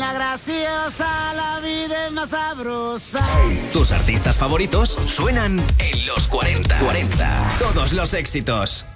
la graciosa, la vida es más sabrosa. Tus artistas favoritos suenan en los 40. Todos los éxitos.